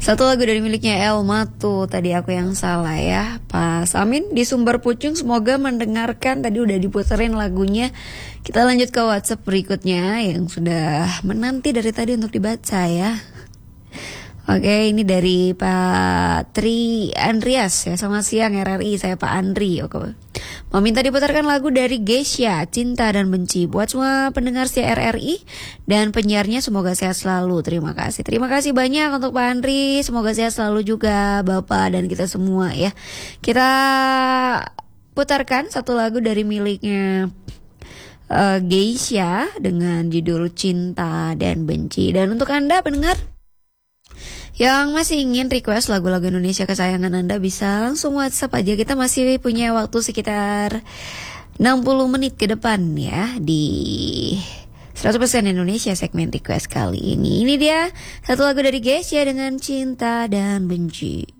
Satu lagu dari miliknya Elma tuh. Tadi aku yang salah ya. Pas Amin di Sumber Pucung, semoga mendengarkan. Tadi udah diputerin lagunya. Kita lanjut ke WhatsApp berikutnya yang sudah menanti dari tadi untuk dibaca ya. Oke, ini dari Pak Tri Andreas ya. Selamat siang RRI, saya Pak Andri. Oke. Mau minta diputarkan lagu dari Geisha, Cinta dan Benci. Buat semua pendengar si RRI dan penyiarnya, semoga sehat selalu. Terima kasih. Terima kasih banyak untuk Pak Andri. Semoga sehat selalu juga Bapak dan kita semua ya. Kita putarkan satu lagu dari miliknya Geisha dengan judul Cinta dan Benci. Dan untuk Anda pendengar yang masih ingin request lagu-lagu Indonesia kesayangan Anda, bisa langsung WhatsApp aja. Kita masih punya waktu sekitar 60 menit ke depan ya di 100% Indonesia segmen request kali ini. Ini dia satu lagu dari Geisha dengan Cinta dan Benci.